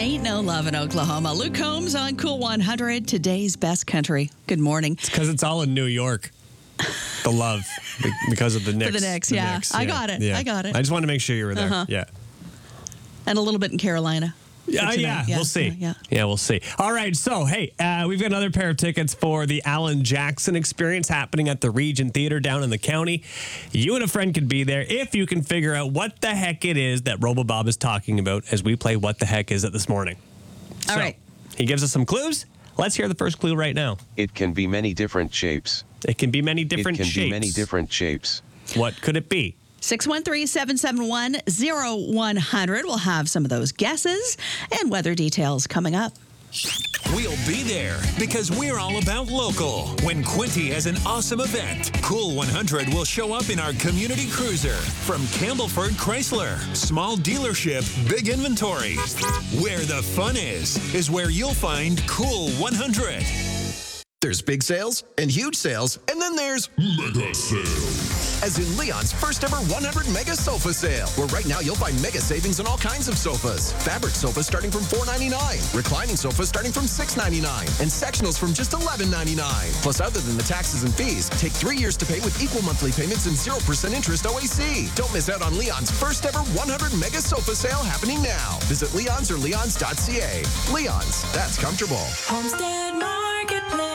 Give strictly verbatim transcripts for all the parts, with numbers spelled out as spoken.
Ain't No Love in Oklahoma. Luke Combs on Cool one hundred, today's best country. Good morning. It's because it's all in New York. The love, be- because of the Knicks. For the Knicks, yeah. Knicks, I got it. Yeah. I got it. I just wanted to make sure you were there. Uh-huh. Yeah. And a little bit in Carolina. Yeah, yeah, yeah, we'll see. Yeah, yeah. Yeah, we'll see. All right, so, hey, uh, we've got another pair of tickets for the Alan Jackson Experience happening at the Regent Theater down in the county. You and a friend could be there if you can figure out what the heck it is that RoboBob is talking about as we play What the Heck Is It this morning. All so, right. He gives us some clues. Let's hear the first clue right now. It can be many different shapes. It can be many different it can shapes. be many different shapes. What could it be? six one three, seven seven one, zero one zero zero. We'll have some of those guesses and weather details coming up. We'll be there because we're all about local. When Quinty has an awesome event, Cool one hundred will show up in our community cruiser from Campbellford Chrysler. Small dealership, big inventory. Where the fun is, is where you'll find Cool one hundred. There's big sales and huge sales, and then there's mega sales. As in Leon's first ever one hundred mega sofa sale, where right now you'll find mega savings on all kinds of sofas. Fabric sofas starting from four ninety-nine, reclining sofas starting from six ninety-nine, and sectionals from just eleven ninety-nine. Plus, other than the taxes and fees, take three years to pay with equal monthly payments and zero percent interest O A C. Don't miss out on Leon's first ever one hundred mega sofa sale happening now. Visit Leon's or leons dot c a. Leon's, that's comfortable. Homestead Marketplace.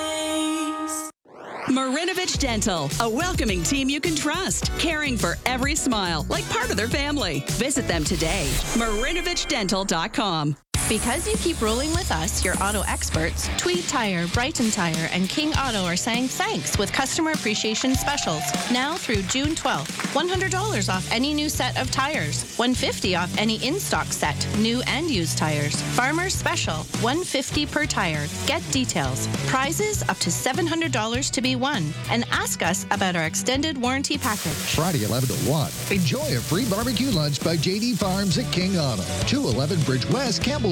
Marinovich Dental, a welcoming team you can trust, caring for every smile like part of their family. Visit them today. marinovich dental dot com. Because you keep rolling with us, your auto experts, Tweed Tire, Brighton Tire, and King Auto are saying thanks with customer appreciation specials. Now through June twelfth, one hundred dollars off any new set of tires, one hundred fifty dollars off any in-stock set, new and used tires. Farmer's Special, one hundred fifty dollars per tire. Get details. Prizes up to seven hundred dollars to be won. And ask us about our extended warranty package. Friday, eleven to one. Enjoy a free barbecue lunch by J D Farms at King Auto. two eleven Bridge West, Campbellford.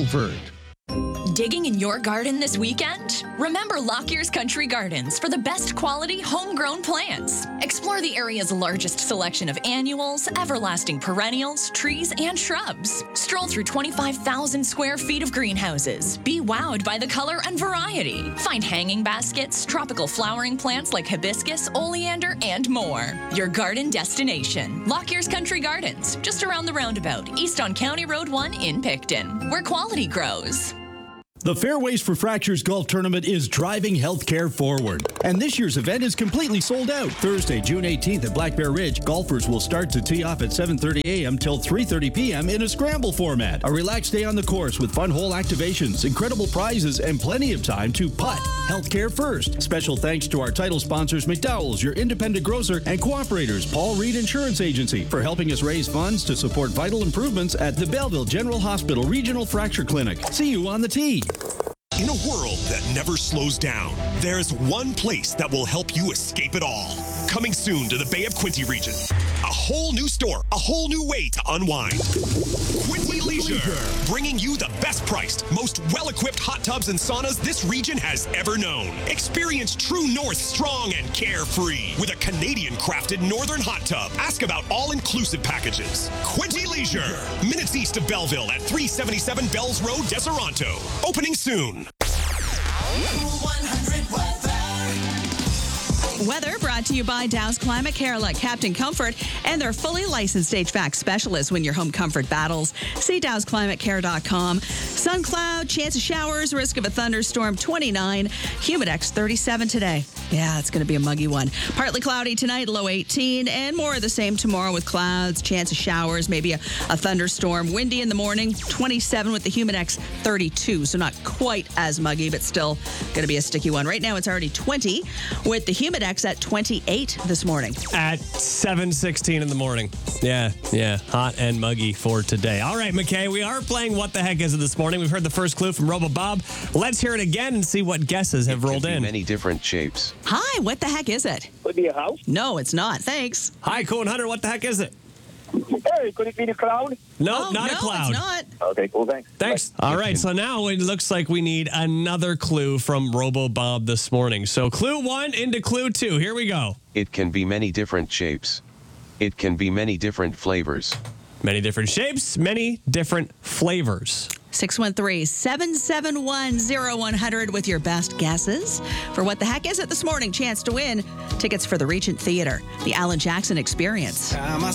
Digging in your garden this weekend? Remember Lockyear's Country Gardens for the best quality homegrown plants. Explore the area's largest selection of annuals, everlasting perennials, trees, and shrubs. Stroll through twenty-five thousand square feet of greenhouses. Be wowed by the color and variety. Find hanging baskets, tropical flowering plants like hibiscus, oleander, and more. Your garden destination. Lockyear's Country Gardens, just around the roundabout, east on County Road one in Picton, where quality grows. The Fairways for Fractures Golf Tournament is driving healthcare forward. And this year's event is completely sold out. Thursday, June eighteenth at Black Bear Ridge, golfers will start to tee off at seven thirty a.m. till three thirty p.m. in a scramble format. A relaxed day on the course with fun hole activations, incredible prizes, and plenty of time to putt. Healthcare first. Special thanks to our title sponsors, McDowell's, your independent grocer, and cooperators, Paul Reed Insurance Agency, for helping us raise funds to support vital improvements at the Belleville General Hospital Regional Fracture Clinic. See you on the tee. In a world that never slows down, there's one place that will help you escape it all. Coming soon to the Bay of Quinte region. A whole new store, a whole new way to unwind. Quinte Leisure, bringing you the best priced, most well-equipped hot tubs and saunas this region has ever known. Experience True North strong and carefree with a Canadian-crafted Northern hot tub. Ask about all-inclusive packages. Quinte Leisure, minutes east of Belleville at three seventy-seven Bells Road, Deseronto. Opening soon. Weather brought to you by Dow's Climate Care, like Captain Comfort, and their fully licensed H V A C specialists when your home comfort battles. See dows climate care dot com. Sun cloud, chance of showers, risk of a thunderstorm twenty-nine, Humidex thirty-seven today. Yeah, it's going to be a muggy one. Partly cloudy tonight, low eighteen, and more of the same tomorrow with clouds, chance of showers, maybe a, a thunderstorm. Windy in the morning, twenty-seven with the Humidex thirty-two, so not quite as muggy, but still going to be a sticky one. Right now, it's already twenty with the Humidex at twenty-eight this morning. At seven sixteen in the morning. Yeah, yeah. Hot and muggy for today. All right, McKay, we are playing What the Heck Is It this morning. We've heard the first clue from RoboBob. Let's hear it again and see what guesses have It rolled can be in. Many different shapes. Hi, what the heck is it? Could be a house. No, it's not. Thanks. Hi, Cool and Hunter. What the heck is it? Hey, could it be the cloud? No, Oh, not no, a cloud. it's not. Okay, cool, thanks. Thanks. All right, so now it looks like we need another clue from RoboBob this morning. So clue one into clue two. Here we go. It can be many different shapes. It can be many different flavors. Many different shapes, many different flavors. six one three, seven seven one, zero one zero zero with your best guesses. For What the Heck Is It this morning, chance to win tickets for the Regent Theater, the Alan Jackson Experience. Time I